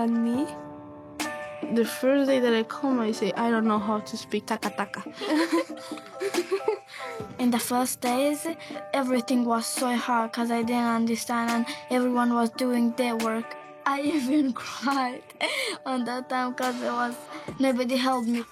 than me. The first day that I come, I say, I don't know how to speak taka taka. In the first days, everything was so hard because I didn't understand and everyone was doing their work. I even cried on that time because nobody helped me.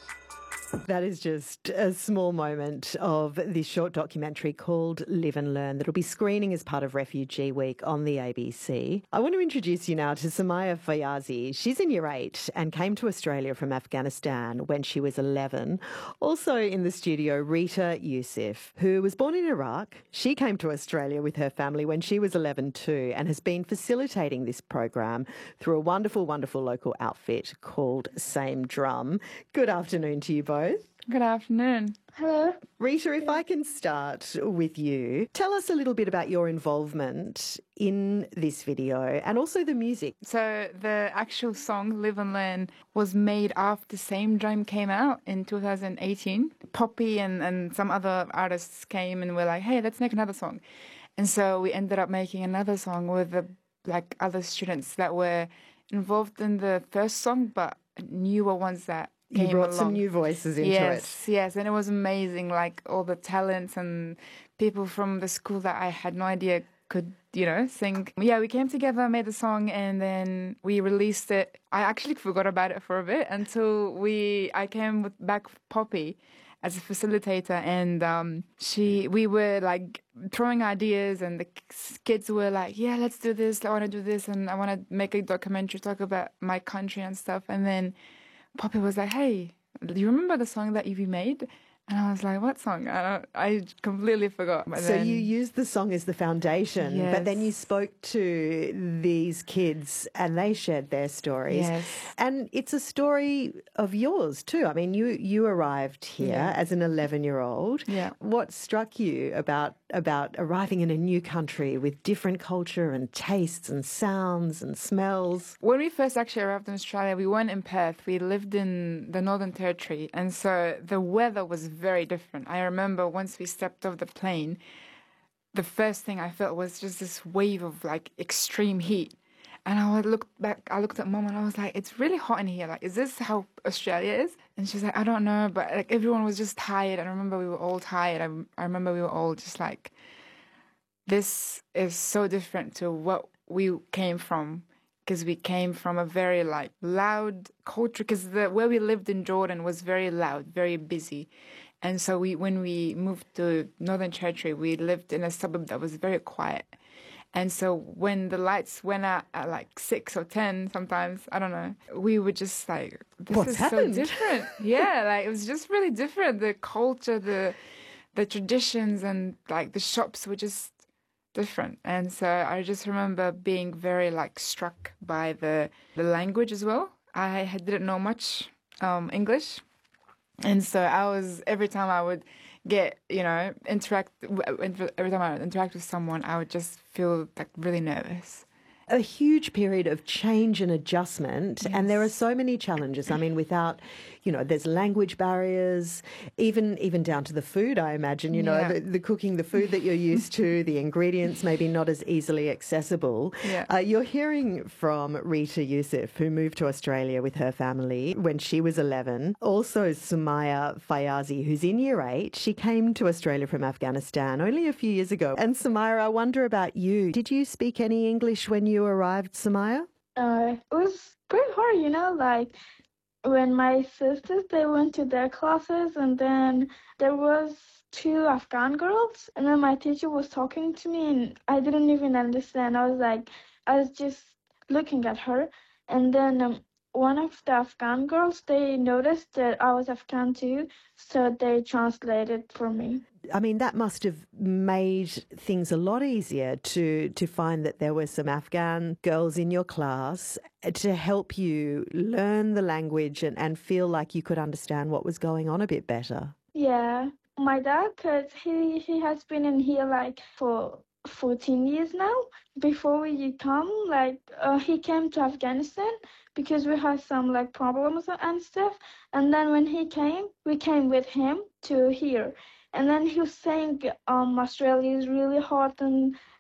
That is just a small moment of this short documentary called Live and Learn that'll be screening as part of Refugee Week on the ABC. I want to introduce you now to Sumaya Fayazi. She's in Year 8 and came to Australia from Afghanistan when she was 11. Also in the studio, Rita Yusuf, who was born in Iraq. She came to Australia with her family when she was 11 too and has been facilitating this program through a wonderful, wonderful local outfit called Same Drum. Good afternoon to you both. Good afternoon. Hello. Rita, if I can start with you, tell us a little bit about your involvement in this video and also the music. So the actual song Live and Learn was made after Same Drum came out in 2018. Poppy and some other artists came and were like, hey, let's make another song. And so we ended up making another song with other students that were involved in the first song, but newer ones that You brought along. some new voices into it. Yes, and it was amazing, like all the talents and people from the school that I had no idea could, sing. Yeah, we came together, made the song, and then we released it. I actually forgot about it for a bit until I came back with Poppy as a facilitator, and we were like throwing ideas, and the kids were like, yeah, let's do this, I want to do this, and I want to make a documentary, talk about my country and stuff. And then Poppy was like, hey, do you remember the song that you made? And I was like, what song? I completely forgot. But so you used the song as the foundation, Yes. but then you spoke to these kids and they shared their stories. Yes. And it's a story of yours too. I mean, you arrived here as an 11-year-old. Yeah. What struck you about arriving in a new country with different culture and tastes and sounds and smells? When we first actually arrived in Australia, we weren't in Perth. We lived in the Northern Territory. And so the weather was very different. I remember once we stepped off the plane, the first thing I felt was just this wave of like extreme heat. And I looked at Mom and I was like, it's really hot in here. Like, is this how Australia is? And she's like, I don't know. But like everyone was just tired. I remember we were all tired. I remember we were all just like, this is so different to what we came from. Because we came from a very like loud culture. Because where we lived in Jordan was very loud, very busy. And so when we moved to Northern Territory, we lived in a suburb that was very quiet. And so when the lights went out at like 6 or 10 sometimes, I don't know, we were just like, this is happened? so different. Yeah, like it was just really different. The culture, the traditions and like the shops were just different. And so I just remember being very like struck by the language as well. I didn't know much English. And so every time I would interact with someone, I would just feel like really nervous. A huge period of change and adjustment, Yes. and there are so many challenges. I mean, without, there's language barriers, even down to the food, I imagine, Yeah. the cooking, the food that you're used to, the ingredients maybe not as easily accessible. Yeah. You're hearing from Rita Yusuf, who moved to Australia with her family when she was 11. Also, Sumaya Fayazi, who's in Year 8. She came to Australia from Afghanistan only a few years ago. And Sumaya, I wonder about you. Did you speak any English when you arrived, Sumaya? It was pretty hard, like when my sisters, they went to their classes and then there was 2 Afghan girls and then my teacher was talking to me and I didn't even understand. I was just looking at her and then one of the Afghan girls, they noticed that I was Afghan too, so they translated for me. I mean, that must have made things a lot easier to find that there were some Afghan girls in your class to help you learn the language and feel like you could understand what was going on a bit better. Yeah, my dad, cause he has been in here like for 14 years now. Before we come, he came to Afghanistan because we had some like problems and stuff. And then when we came with him to here. And then he was saying Australia is really hot and